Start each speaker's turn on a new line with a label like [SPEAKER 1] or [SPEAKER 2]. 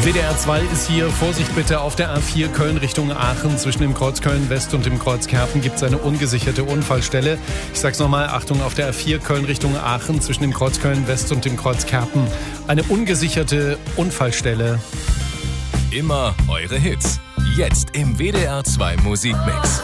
[SPEAKER 1] WDR 2 ist hier. Vorsicht bitte auf der A4 Köln Richtung Aachen. Zwischen dem Kreuz Köln-West und dem Kreuz Kerpen gibt es eine ungesicherte Unfallstelle. Ich sag's nochmal, Achtung, auf der A4 Köln Richtung Aachen. Zwischen dem Kreuz Köln-West und dem Kreuz Kerpen eine ungesicherte Unfallstelle.
[SPEAKER 2] Immer eure Hits. Jetzt im WDR 2 Musikmix.